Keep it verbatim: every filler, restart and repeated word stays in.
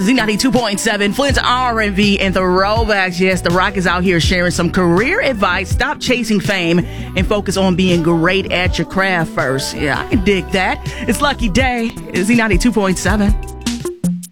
Z ninety-two point seven, Flint's R and B and throwbacks. Yes, The Rock is out here sharing some career advice. Stop chasing fame and focus on being great at your craft first. Yeah, I can dig that. It's Lucky Day. Z ninety-two point seven.